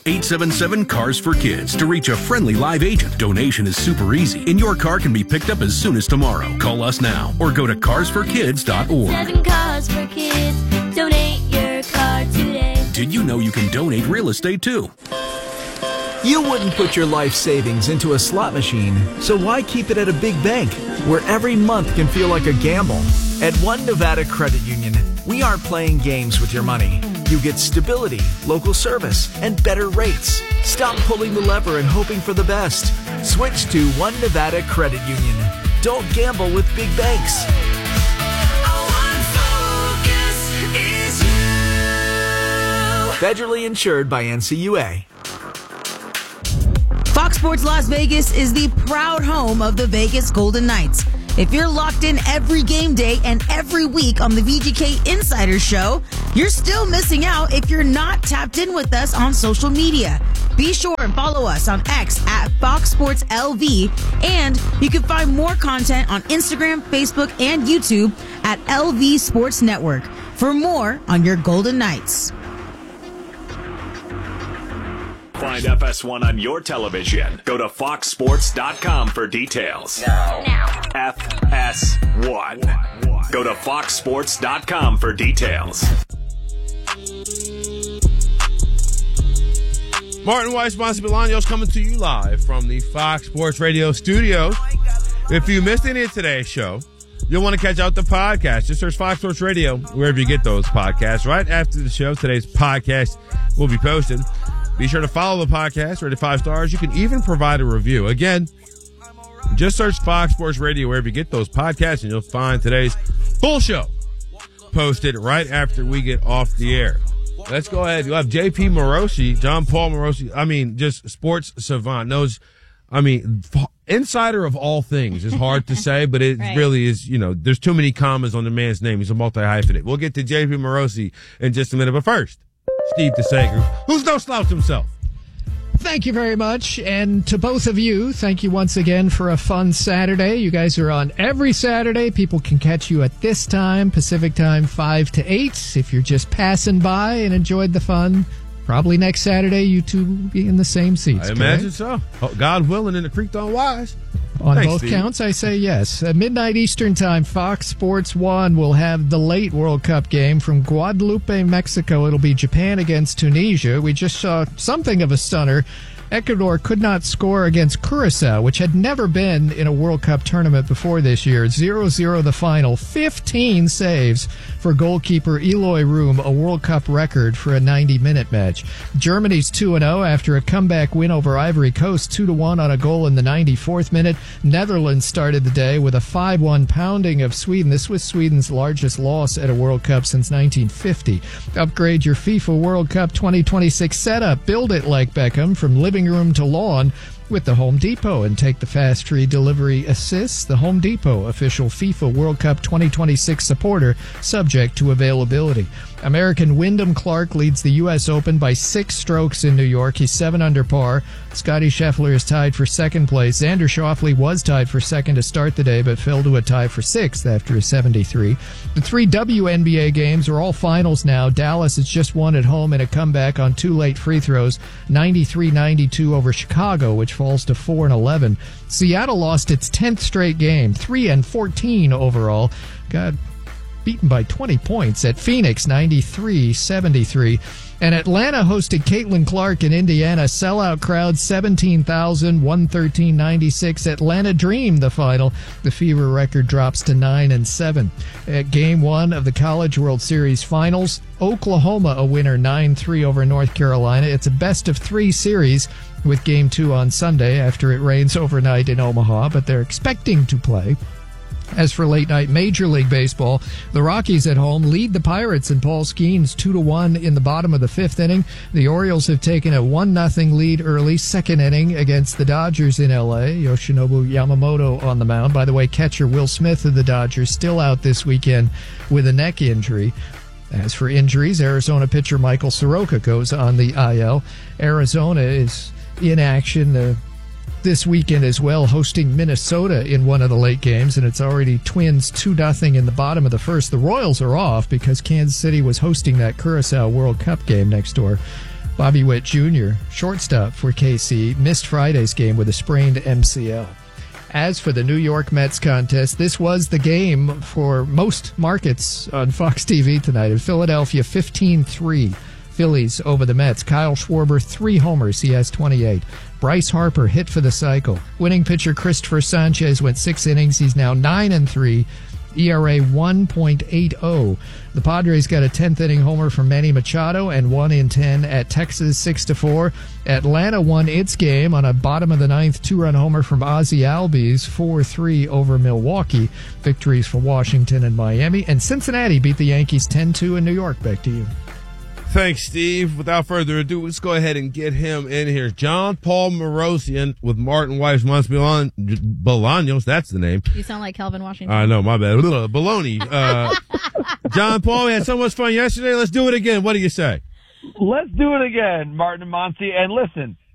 877-CARS-FOR-KIDS to reach a friendly live agent. Donation is super easy, and your car can be picked up as soon as tomorrow. Call us now or go to carsforkids.org. 7 Cars for Kids. Donate your car today. Did you know you can donate real estate too? You wouldn't put your life savings into a slot machine, so why keep it at a big bank where every month can feel like a gamble? At One Nevada Credit Union, we aren't playing games with your money. You get stability, local service, and better rates. Stop pulling the lever and hoping for the best. Switch to One Nevada Credit Union. Don't gamble with big banks. Federally insured by NCUA. Fox Sports Las Vegas is the proud home of the Vegas Golden Knights. If you're locked in every game day and every week on the VGK Insider Show, you're still missing out if you're not tapped in with us on social media. Be sure and follow us on X at Fox Sports LV, and you can find more content on Instagram, Facebook, and YouTube at LV Sports Network for more on your Golden Knights. Find FS1 on your television. Go to foxsports.com for details. Now. FS1. Go to foxsports.com for details. Martin Weiss, Bonsi Bolaños coming to you live from the Fox Sports Radio studios. If you missed any of today's show, you'll want to catch out the podcast. Just search Fox Sports Radio wherever you get those podcasts. Right after the show, today's podcast will be posted. Be sure to follow the podcast, rate it 5 stars. You can even provide a review. Again, just search Fox Sports Radio wherever you get those podcasts, and you'll find today's full show posted right after we get off the air. Let's go ahead. You'll have JP Morosi, John Paul Morosi. Just sports savant. Knows, insider of all things is hard to say, but it really is, there's too many commas on the man's name. He's a multi-hyphenate. We'll get to JP Morosi in just a minute, but first, Steve DeSager, who's no slouch himself. Thank you very much. And to both of you, thank you once again for a fun Saturday. You guys are on every Saturday. People can catch you at this time, Pacific time, 5 to 8. If you're just passing by and enjoyed the fun, probably next Saturday, you two will be in the same seats. I imagine so. God willing, in the creek don't wise. On Thanks, both Steve. counts, I say yes. At midnight Eastern time, Fox Sports 1 will have the late World Cup game from Guadalupe, Mexico. It'll be Japan against Tunisia. We just saw something of a stunner. Ecuador could not score against Curacao, which had never been in a World Cup tournament before this year. 0-0 the final. 15 saves for goalkeeper Eloy Room, a World Cup record for a 90-minute match. Germany's 2-0 after a comeback win over Ivory Coast, 2-1 on a goal in the 94th minute. Netherlands started the day with a 5-1 pounding of Sweden. This was Sweden's largest loss at a World Cup since 1950. Upgrade your FIFA World Cup 2026 setup. Build it like Beckham from living room to lawn with the Home Depot and take the fast free delivery assist. The Home Depot, official FIFA World Cup 2026 supporter, subject to availability. American Wyndham Clark leads the U.S. Open by 6 strokes in New York. He's 7 under par. Scotty Scheffler is tied for second place. Xander Schauffele was tied for second to start the day, but fell to a tie for 6th after a 73. The 3 WNBA games are all finals now. Dallas has just won at home in a comeback on 2 late free throws, 93-92 over Chicago, which falls to 4-11. Seattle lost its 10th straight game, 3-14 overall. Got beaten by 20 points at Phoenix, 93-73. And Atlanta hosted Caitlin Clark in Indiana. Sellout crowd, 17,000, 113.96. Atlanta Dream, the final. The Fever record drops to 9-7. At Game 1 of the College World Series Finals, Oklahoma a winner, 9-3 over North Carolina. It's a best-of-3 series with Game 2 on Sunday after it rains overnight in Omaha, but they're expecting to play. As for late night Major League Baseball, the Rockies at home lead the Pirates in Paul Skeens 2-1 in the bottom of the 5th inning. The Orioles have taken a 1-0 lead early, second inning against the Dodgers in L.A. Yoshinobu Yamamoto on the mound. By the way, catcher Will Smith of the Dodgers still out this weekend with a neck injury. As for injuries, Arizona pitcher Michael Soroka goes on the IL. Arizona is in action this weekend as well, hosting Minnesota in one of the late games, and it's already Twins 2-0 in the bottom of the first. The Royals are off because Kansas City was hosting that Curacao World Cup game next door. Bobby Witt Jr., shortstop for KC, missed Friday's game with a sprained MCL. As for the New York Mets contest, this was the game for most markets on Fox TV tonight. In Philadelphia, 15-3. Phillies over the Mets. Kyle Schwarber, 3 homers. He has 28. Bryce Harper hit for the cycle. Winning pitcher Christopher Sanchez went 6 innings. He's now 9-3. ERA 1.80. The Padres got a 10th inning homer from Manny Machado and 1 in 10 at Texas 6-4. Atlanta won its game on a bottom of the 9th 2-run homer from Ozzie Albies 4-3 over Milwaukee. Victories for Washington and Miami. And Cincinnati beat the Yankees 10-2 in New York. Back to you. Thanks, Steve. Without further ado, let's go ahead and get him in here. John Paul Morosian with Martin Weiss Bolaños. That's the name. You sound like Calvin Washington. I know, my bad. Baloney. John Paul, we had so much fun yesterday. Let's do it again. What do you say? Let's do it again, Martin and Monty. And listen,